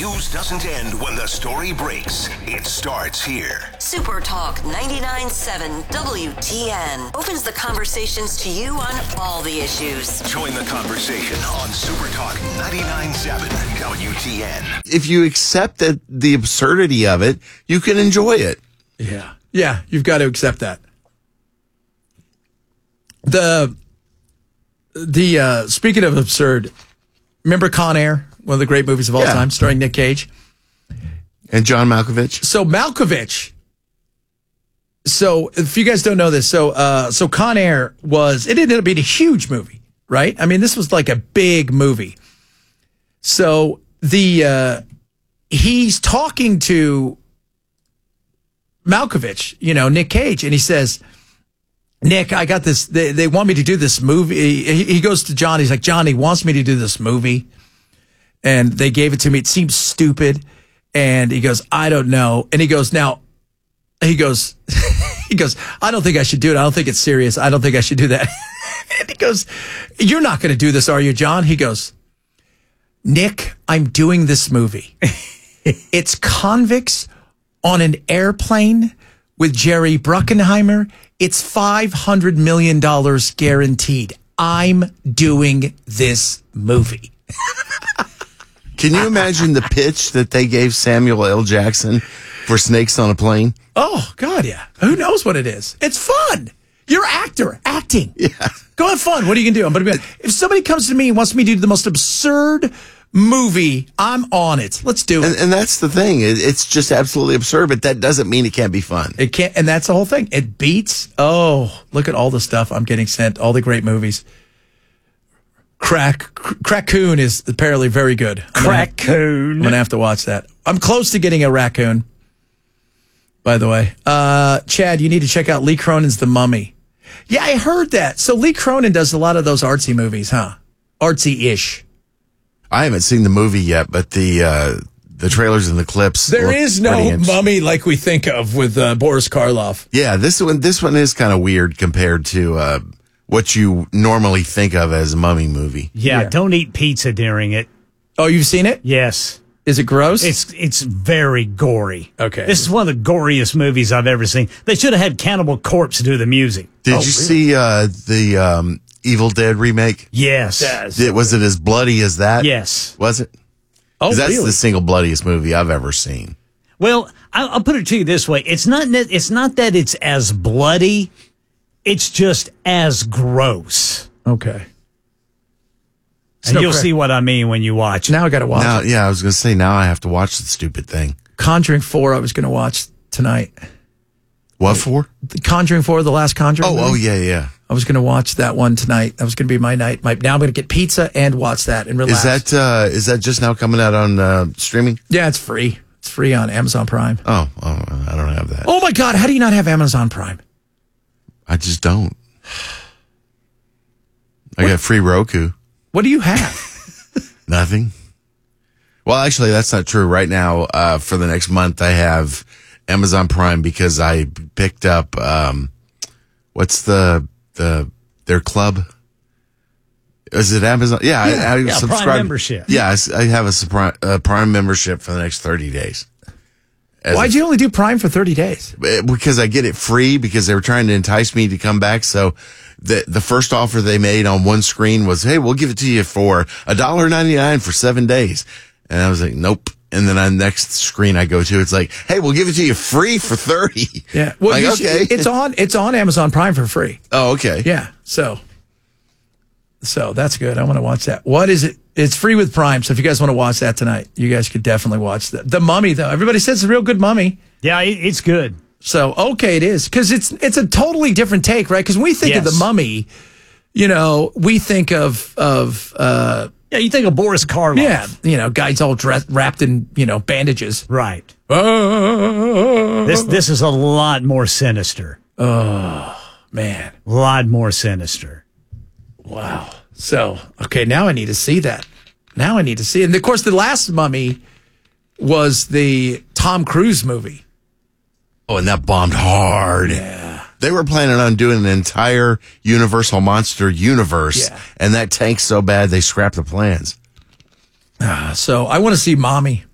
news doesn't end when the story breaks. It starts here. Super Talk 99.7 WTN opens the conversations to you on all the issues. Join the conversation on Super Talk 99.7 WTN. If you accept that the absurdity of it, you can enjoy it. Yeah, you've got to accept that. The speaking of absurd, remember Con Air, one of the great movies of all time, starring Nick Cage and John Malkovich. So Malkovich. So if you guys don't know this, so Con Air it ended up being a huge movie, right? I mean, this was like a big movie. So he's talking to Malkovich, Nick Cage, and he says, Nick, I got this. They want me to do this movie. He goes to John. He's like, John, he wants me to do this movie. And they gave it to me. It seems stupid. And he goes, I don't know. And he goes, I don't think I should do it. I don't think it's serious. I don't think I should do that. And he goes, you're not going to do this, are you, John? He goes, Nick, I'm doing this movie. It's convicts on an airplane with Jerry Bruckheimer. It's $500 million guaranteed. I'm doing this movie. Can you imagine the pitch that they gave Samuel L. Jackson for Snakes on a Plane? Oh, God, yeah. Who knows what it is? It's fun. You're acting. Yeah. Go have fun. What are you going to do? I'm going to be like, if somebody comes to me and wants me to do the most absurd movie, I'm on it. Let's do it. And that's the thing. It's just absolutely absurd, but that doesn't mean it can't be fun. It can't, and that's the whole thing. It beats. Oh, look at all the stuff I'm getting sent. All the great movies. Raccoon is apparently very good. Raccoon. I'm gonna have to watch that. I'm close to getting a Raccoon. By the way, Chad, you need to check out Lee Cronin's The Mummy. Yeah, I heard that. So Lee Cronin does a lot of those artsy movies, huh? Artsy-ish. I haven't seen the movie yet, but the trailers and the clips. There is no mummy like we think of with Boris Karloff. Yeah, this one is kind of weird compared to what you normally think of as a mummy movie. Yeah, don't eat pizza during it. Oh, you've seen it? Yes. Is it gross? It's very gory. Okay. This is one of the goriest movies I've ever seen. They should have had Cannibal Corpse do the music. Did you see the Evil Dead remake? Yes. Was it as bloody as that? Yes. Was it? Oh, that's really? the single bloodiest movie I've ever seen. Well, I'll put it to you this way. It's not that it's as bloody. It's just as gross. Okay. And you'll see what I mean when you watch it. Now I got to watch it. Yeah, I was going to say, now I have to watch the stupid thing. Conjuring 4 I was going to watch tonight. What for? The Conjuring 4, the last Conjuring movie. Yeah. I was going to watch that one tonight. That was going to be my night. Now I'm going to get pizza and watch that and relax. Is that just now coming out on streaming? Yeah, it's free. It's free on Amazon Prime. Oh, I don't have that. Oh, my God. How do you not have Amazon Prime? I just don't. I got free Roku. What do you have? Nothing. Well, actually, that's not true. Right now, for the next month, I have Amazon Prime because I picked up, what's their club? Is it Amazon? Yeah, I subscribe. Prime membership. Yeah, I have a Prime membership for the next 30 days. Why'd you only do Prime for 30 days? Because I get it free because they were trying to entice me to come back. So the first offer they made on one screen was, hey, we'll give it to you for $1.99 for 7 days. And I was like, nope. And then on the next screen I go to, it's like, hey, we'll give it to you free for 30. Yeah. Well, like, okay. It's on Amazon Prime for free. Oh, okay. Yeah. So that's good. I want to watch that. What is it? It's free with Prime. So if you guys want to watch that tonight, you guys could definitely watch that. The Mummy, though. Everybody says it's a real good Mummy. Yeah, it's good. So, okay, it is. Because it's a totally different take, right? Because when we think of the Mummy, we think of you think of Boris Karloff. Yeah, guys all wrapped in, bandages. Right. This is a lot more sinister. Oh, man. A lot more sinister. Wow. So, okay, now I need to see that. Now I need to see it. And, of course, the last Mummy was the Tom Cruise movie. Oh, and that bombed hard. Yeah. They were planning on doing an entire Universal Monster universe, and that tanked so bad they scrapped the plans. So I want to see Mommy.